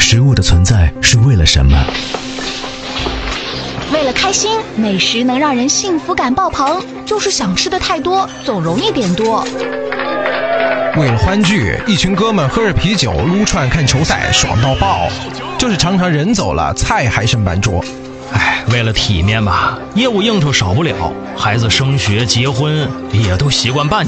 食物的存在是为了什么？ 为了开心，美食能让人幸福感爆棚，就是想吃的太多，总容易点多。 为了欢聚，一群哥们喝着啤酒撸串看球赛，爽到爆，就是常常人走了，菜还剩半桌。 为了体面吧，业务应酬少不了，孩子升学结婚也都习惯办